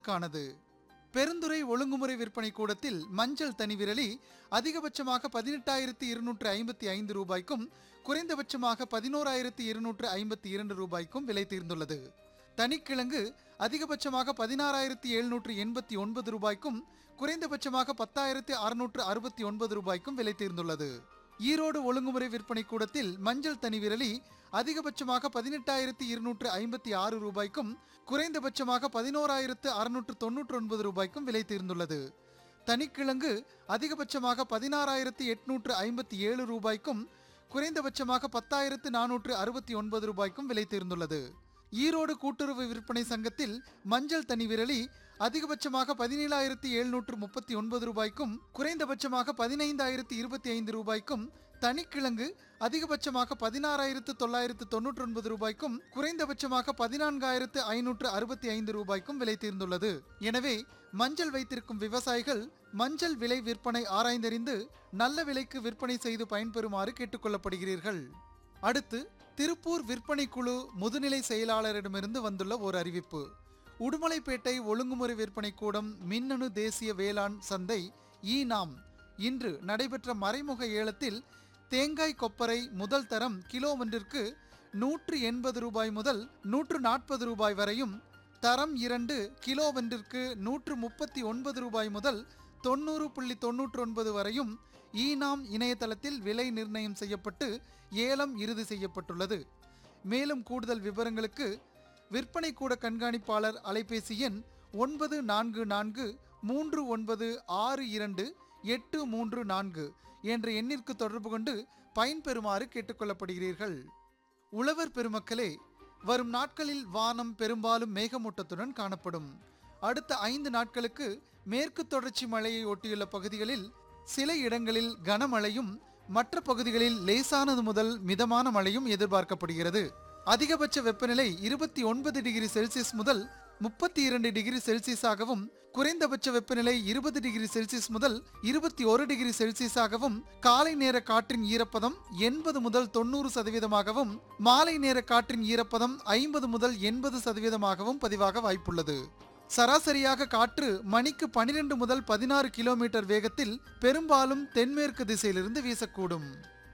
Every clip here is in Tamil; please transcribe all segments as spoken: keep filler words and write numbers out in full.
காணது. பெருந்துறை ஒழுங்குமுறை விற்பனை கூடத்தில் மஞ்சள் தனிவிரலி அதிகபட்சமாக பதினெட்டாயிரத்தி இருநூற்று ஐம்பத்தி ஐந்து ரூபாய்க்கும் குறைந்தபட்சமாக பதினோராயிரத்தி இருநூற்று ஐம்பத்தி இரண்டு ரூபாய்க்கும் விலை தீர்ந்துள்ளது. தனிக்கிழங்கு அதிகபட்சமாக பதினாறாயிரத்தி எழுநூற்று எண்பத்தி ஒன்பது ரூபாய்க்கும் குறைந்தபட்சமாக பத்தாயிரத்தி அறுநூற்று அறுபத்தி ஒன்பது ரூபாய்க்கும் விலை தீர்ந்துள்ளது. ஈரோடு ஒழுங்குமுறை விற்பனை கூடத்தில் மஞ்சள் தனிவிரலி அதிகபட்சமாக பதினெட்டாயிரத்தி இருநூற்று ஐம்பத்தி ஆறு ரூபாய்க்கும் குறைந்தபட்சமாக பதினோராயிரத்து அறுநூற்று தொன்னூற்று ஒன்பது ரூபாய்க்கும் விலை தீர்ந்துள்ளது. தனிக்கிழங்கு அதிகபட்சமாக பதினாறாயிரத்தி எட்நூற்று ஐம்பத்தி ஏழு ரூபாய்க்கும் குறைந்தபட்சமாக பத்தாயிரத்து நானூற்று அறுபத்தி ஒன்பது ரூபாய்க்கும் விலை தீர்ந்துள்ளது. ஈரோடு கூட்டுறவு விற்பனை சங்கத்தில் மஞ்சள் தனிவிரலி அதிகபட்சமாக பதினேழாயிரத்தி எழுநூற்று முப்பத்தி ஒன்பது ரூபாய்க்கும் குறைந்தபட்சமாக பதினைந்தாயிரத்தி இருபத்தி ஐந்து ரூபாய்க்கும் தனிக்கிழங்கு அதிகபட்சமாக பதினாறாயிரத்து தொள்ளாயிரத்து தொன்னூற்றி ஒன்பது ரூபாய்க்கும் குறைந்தபட்சமாக பதினான்காயிரத்து ஐநூற்று அறுபத்தி ஐந்து ரூபாய்க்கும் விலை தீர்ந்துள்ளது. எனவே மஞ்சள் வைத்திருக்கும் விவசாயிகள் மஞ்சள் விலை விற்பனை ஆராய்ந்தறிந்து நல்ல விலைக்கு விற்பனை செய்து பயன்பெறுமாறு கேட்டுக்கொள்ளப்படுகிறீர்கள். அடுத்து திருப்பூர் விற்பனை குழு முதுநிலை செயலாளரிடமிருந்து வந்துள்ள ஒரு அறிவிப்பு. உடுமலைப்பேட்டை ஒழுங்குமுறை விற்பனை கூடம் மின்னணு தேசிய வேளாண் சந்தை ஈ நாம் இன்று நடைபெற்ற மறைமுக ஏலத்தில் தேங்காய் கொப்பரை முதல் தரம் கிலோ ஒன்றிற்கு நூற்று எண்பது ரூபாய் முதல் நூற்று நாற்பது ரூபாய் வரையும், தரம் இரண்டு கிலோ ஒன்றிற்கு நூற்று முப்பத்தி ஒன்பது ரூபாய் முதல் தொண்ணூறு புள்ளி தொன்னூற்று ஒன்பது வரையும் ஈ நாம் இணையதளத்தில் விலை நிர்ணயம் செய்யப்பட்டு ஏலம் இறுதி செய்யப்பட்டுள்ளது. மேலும் கூடுதல் விவரங்களுக்கு விற்பனை கூட கண்காணிப்பாளர் அலைபேசி எண் ஒன்பது நான்கு நான்கு மூன்று ஒன்பது ஆறு இரண்டு எட்டு மூன்று நான்கு என்ற எண்ணிற்கு தொடர்பு கொண்டு பயன்பெறுமாறு கேட்டுக்கொள்ளப்படுகிறீர்கள். உழவர் பெருமக்களே, வரும் நாட்களில் வானம் பெரும்பாலும் மேகமூட்டத்துடன் காணப்படும். அடுத்த ஐந்து நாட்களுக்கு மேற்கு தொடர்ச்சி மலையை ஒட்டியுள்ள பகுதிகளில் சில இடங்களில் கனமழையும் மற்ற பகுதிகளில் லேசானது முதல் மிதமான மழையும் எதிர்பார்க்கப்படுகிறது. அதிகபட்ச வெப்பநிலை இருபத்தி ஒன்பது டிகிரி செல்சியஸ் முதல் முப்பத்தி இரண்டு டிகிரி செல்சியஸாகவும் குறைந்தபட்ச வெப்பநிலை இருபது டிகிரி செல்சியஸ் முதல் இருபத்தி ஒரு டிகிரி செல்சியஸாகவும் காலை நேர காற்றின் ஈரப்பதம் எண்பது முதல் தொண்ணூறு சதவீதமாகவும் மாலை நேர காற்றின் ஈரப்பதம் ஐம்பது முதல் எண்பது சதவீதமாகவும் பதிவாக வாய்ப்புள்ளது. சராசரியாக காற்று மணிக்கு பனிரெண்டு முதல் பதினாறு கிலோமீட்டர் வேகத்தில் பெரும்பாலும் தென்மேற்கு திசையிலிருந்து வீசக்கூடும்.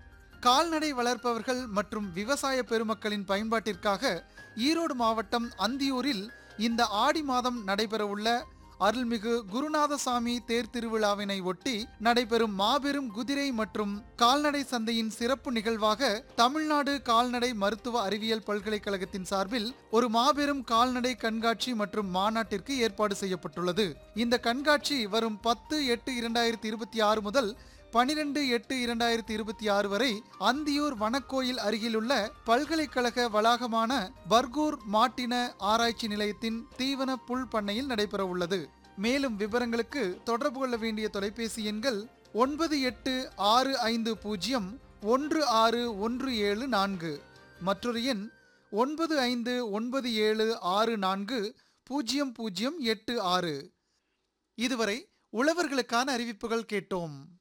கால்நடை வளர்ப்பவர்கள் மற்றும் விவசாய பெருமக்களின் பயன்பாட்டிற்காக ஈரோடு மாவட்டம் அந்தியூரில் இந்த ஆடி மாதம் நடைபெறவுள்ள அருள்மிகு குருநாதசாமி தேர் திருவிழாவினை ஒட்டி நடைபெறும் மாபெரும் குதிரை மற்றும் கால்நடை சந்தையின் சிறப்பு நிகழ்வாக தமிழ்நாடு கால்நடை மருத்துவ அறிவியல் பல்கலைக்கழகத்தின் சார்பில் ஒரு மாபெரும் கால்நடை கண்காட்சி மற்றும் மாநாட்டிற்கு ஏற்பாடு செய்யப்பட்டுள்ளது. இந்த கண்காட்சி வரும் பத்து எட்டு இரண்டாயிரத்தி இருபத்தி ஆறு முதல் பனிரெண்டு எட்டு இரண்டாயிரத்தி இருபத்தி ஆறு வரை அந்தியூர் வனக்கோயில் அருகிலுள்ள பல்கலைக்கழக வளாகமான பர்கூர் மாட்டின ஆராய்ச்சி நிலையத்தின் தீவன புல் பண்ணையில் நடைபெற உள்ளது. மேலும் விவரங்களுக்கு தொடர்பு கொள்ள வேண்டிய தொலைபேசி எண்கள் ஒன்பது எட்டு ஆறு ஐந்து பூஜ்ஜியம் ஒன்று ஆறு ஒன்று ஏழு நான்கு, மற்றொரு எண் ஒன்பது ஐந்து ஒன்பது ஏழு ஆறு நான்கு பூஜ்ஜியம் பூஜ்ஜியம் எட்டு ஆறு. இதுவரை உழவர்களுக்கான அறிவிப்புகள் கேட்டோம்.